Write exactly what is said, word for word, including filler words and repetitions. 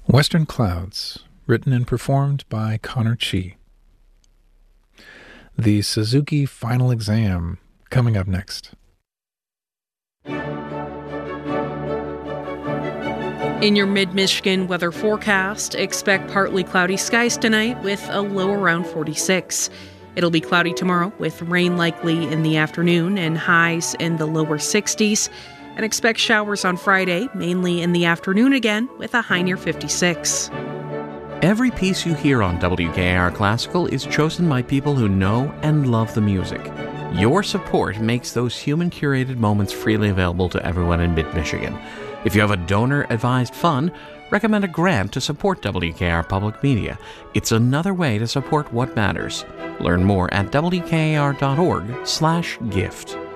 Western Clouds, written and performed by Connor Chi. The Suzuki Final Exam, coming up next. In your mid-Michigan weather forecast, expect partly cloudy skies tonight with a low around forty-six. It'll be cloudy tomorrow with rain likely in the afternoon and highs in the lower sixties. And expect showers on Friday, mainly in the afternoon again, with a high near fifty-six. Every piece you hear on W K A R Classical is chosen by people who know and love the music. Your support makes those human-curated moments freely available to everyone in mid-Michigan. If you have a donor-advised fund, recommend a grant to support W K A R Public Media. It's another way to support what matters. Learn more at W K A R dot org slash gift.